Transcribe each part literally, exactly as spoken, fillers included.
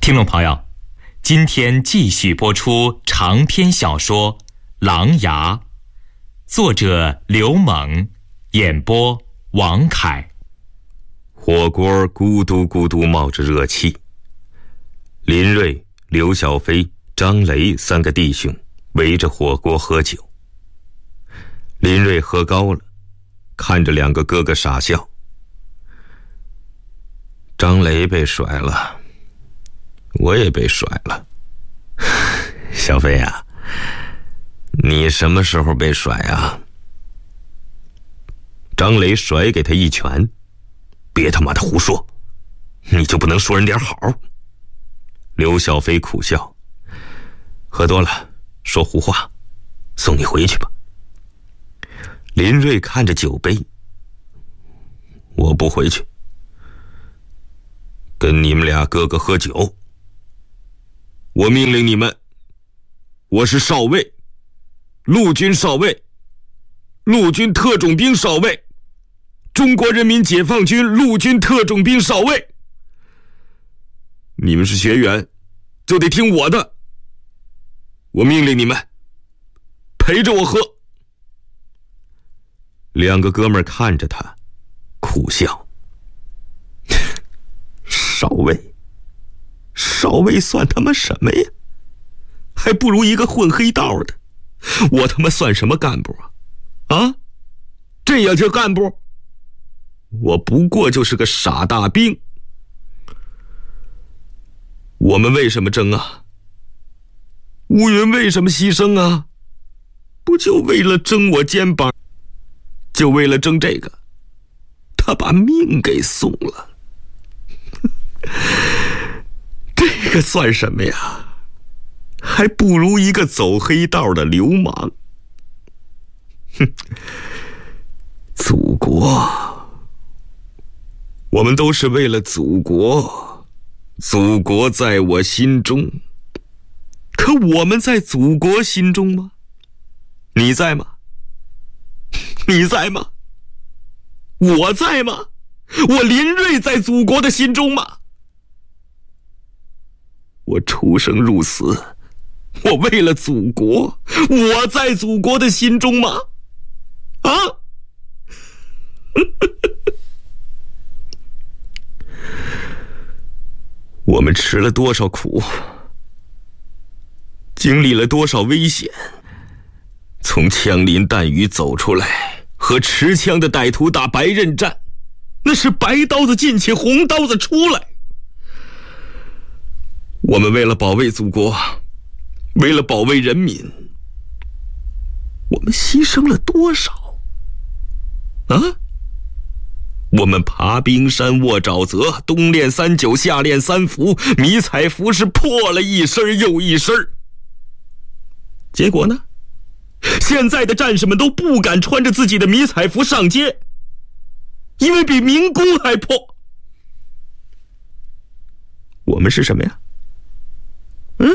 听众朋友，今天继续播出长篇小说《狼牙》，作者刘猛，演播王凯。 火锅咕嘟咕嘟冒着热气，林瑞、刘小飞、张雷三个弟兄围着火锅喝酒。林瑞喝高了，看着两个哥哥傻笑。张雷被甩了，我也被甩了。小飞啊，你什么时候被甩啊？张雷甩给他一拳，别他妈的胡说，你就不能说人点好？刘小飞苦笑，喝多了说胡话，送你回去吧。林瑞看着酒杯，我不回去，跟你们俩哥哥喝酒。我命令你们，我是少尉，陆军少尉，陆军特种兵少尉，中国人民解放军陆军特种兵少尉。你们是学员，就得听我的。我命令你们，陪着我喝。两个哥们儿看着他，苦笑。少尉，少尉算他妈什么呀？还不如一个混黑道的。我他妈算什么干部啊？啊？这样叫干部？我不过就是个傻大兵。我们为什么争啊？乌云为什么牺牲啊？不就为了争我肩膀？就为了争这个，他把命给送了。这个算什么呀？还不如一个走黑道的流氓。哼，祖国，我们都是为了祖国，祖国在我心中。可我们在祖国心中吗？你在吗？你在吗？我在吗？我林瑞在祖国的心中吗？我出生入死，我为了祖国，我在祖国的心中吗？啊？我们吃了多少苦，经历了多少危险，从枪林弹雨走出来，和持枪的歹徒打白刃战，那是白刀子进去，红刀子出来。我们为了保卫祖国，为了保卫人民，我们牺牲了多少啊？我们爬冰山卧沼泽，冬练三九，夏练三伏，迷彩服是破了一身又一身。结果呢？现在的战士们都不敢穿着自己的迷彩服上街，因为比民工还破。我们是什么呀？嗯？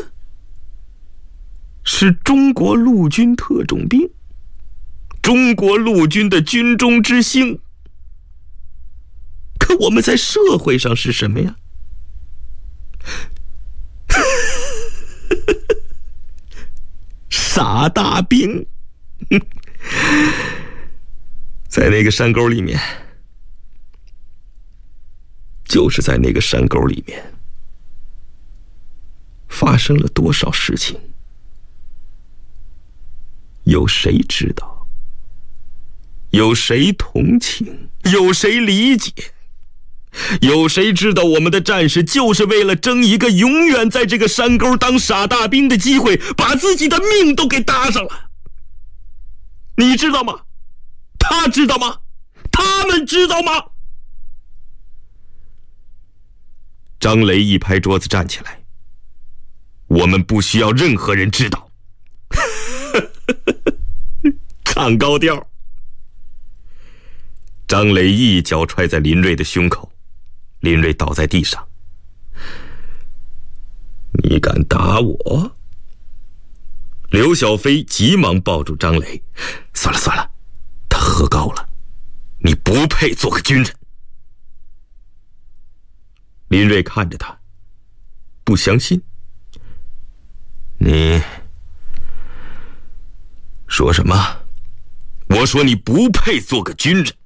是中国陆军特种兵，中国陆军的军中之星。可我们在社会上是什么呀？傻大兵。在那个山沟里面，就是在那个山沟里面发生了多少事情，有谁知道？有谁同情？有谁理解？有谁知道我们的战士就是为了争一个永远在这个山沟当傻大兵的机会，把自己的命都给搭上了？你知道吗？他知道吗？他们知道吗？张雷一拍桌子站起来，我们不需要任何人知道。唱高调。张雷一脚踹在林瑞的胸口，林瑞倒在地上。你敢打我？刘小飞急忙抱住张雷，算了算了，他喝高了，你不配做个军人。林瑞看着他， 不相信。你说什么？我说你不配做个军人。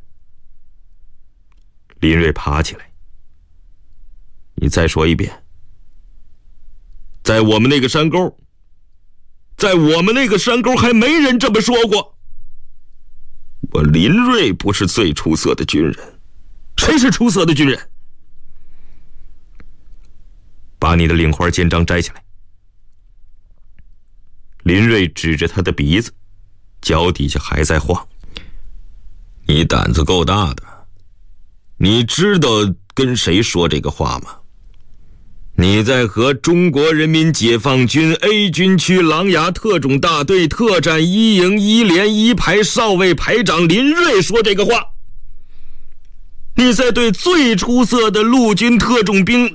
林瑞爬起来，你再说一遍。在我们那个山沟，在我们那个山沟还没人这么说过。我林瑞不是最出色的军人，谁是出色的军人？把你的领花肩章摘下来。林瑞指着他的鼻子，脚底下还在晃。你胆子够大的，你知道跟谁说这个话吗？你在和中国人民解放军 A 军区琅琊特种大队特战一营一连一排少尉排长林瑞说这个话。你在对最出色的陆军特种兵